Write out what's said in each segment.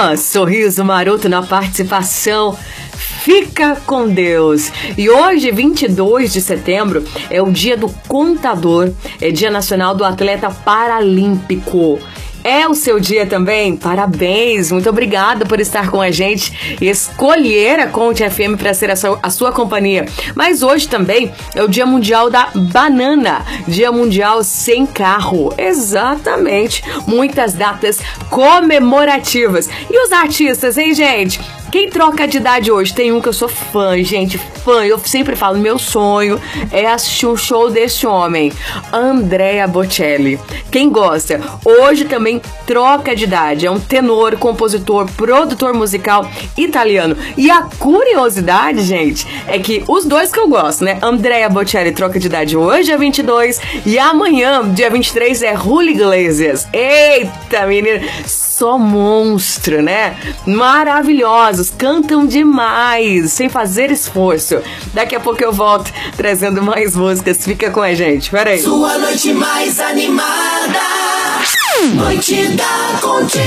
Sorriso maroto na participação. Fica com Deus. E hoje, 22 de setembro, é o dia do contador, é dia nacional do atleta paralímpico. É o seu dia também? Parabéns! Muito obrigada por estar com a gente e escolher a Conte FM para ser a sua companhia. Mas hoje também é o Dia Mundial da Banana, Dia Mundial Sem Carro. Exatamente! Muitas datas comemorativas. E os artistas, hein, gente? Quem troca de idade hoje? Tem um que eu sou fã, gente, fã. Eu sempre falo, meu sonho é assistir um show desse homem, Andrea Bocelli. Quem gosta? Hoje também troca de idade. É um tenor, compositor, produtor musical italiano. E a curiosidade, gente, é que os dois que eu gosto, né? Andrea Bocelli troca de idade hoje, dia 22, e amanhã, dia 23, é Julio Iglesias. Eita, menina! Só monstro, né? Maravilhosos, cantam demais, sem fazer esforço. Daqui a pouco eu volto trazendo mais músicas. Fica com a gente, peraí. Sua noite mais animada, Noite da Conte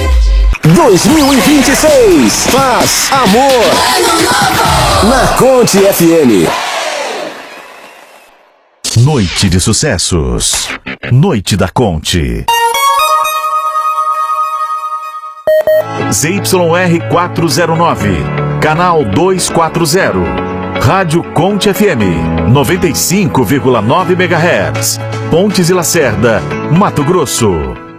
2026. Paz, amor, Ano Novo na Conte FM. Noite de sucessos. Noite da Conte. ZYR 409, canal 240. Rádio Conte FM, 95,9 MHz. Pontes e Lacerda, Mato Grosso.